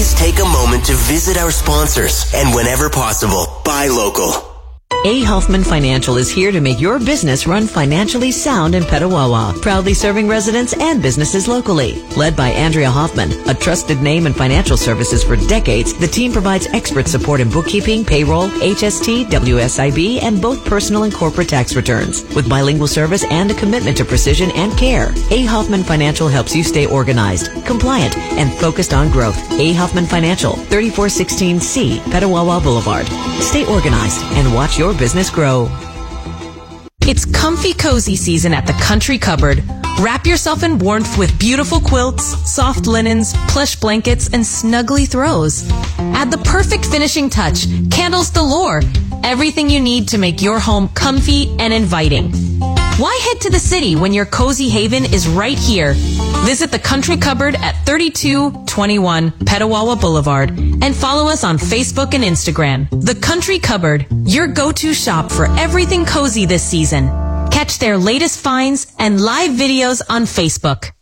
please take a moment to visit our sponsors and whenever possible, buy local. A. Hoffman Financial is here to make your business run financially sound in Petawawa, proudly serving residents and businesses locally. Led by Andrea Hoffman, a trusted name in financial services for decades, the team provides expert support in bookkeeping, payroll, HST, WSIB, and both personal and corporate tax returns. With bilingual service and a commitment to precision and care, A. Hoffman Financial helps you stay organized, compliant, and focused on growth. A. Hoffman Financial, 3416C, Petawawa Boulevard. Stay organized and watch your business grow. It's comfy cozy season at the Country Cupboard. Wrap yourself in warmth with beautiful quilts, soft linens, plush blankets, and snuggly throws. Add the perfect finishing touch, candles galore, everything you need to make your home comfy and inviting. Why head to the city when your cozy haven is right here? Visit the Country Cupboard at 3221 Petawawa Boulevard and follow us on Facebook and Instagram. The Country Cupboard, your go-to shop for everything cozy this season. Catch their latest finds and live videos on Facebook.